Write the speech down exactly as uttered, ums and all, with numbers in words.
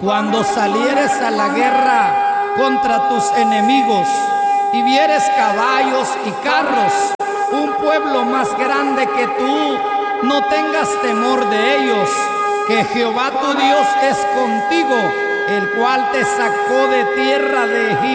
Cuando salieres a la guerra contra tus enemigos y vieres caballos y carros, un pueblo más grande que tú, no tengas temor de ellos, que Jehová tu Dios es contigo, el cual te sacó de tierra de Egipto.